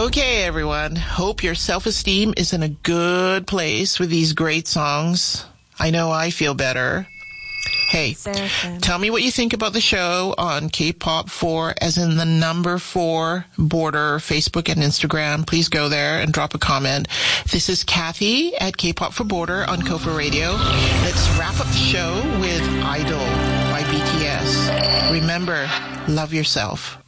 Okay, everyone. Hope your self-esteem is in a good place with these great songs. I know I feel better. Hey, tell me what you think about the show on K-Pop4, as in the number 4 Border, Facebook and Instagram. Please go there and drop a comment. This is Kathy at K-Pop4 Border on Kofa Radio. Let's wrap up the show with Idol by BTS. Remember, love yourself.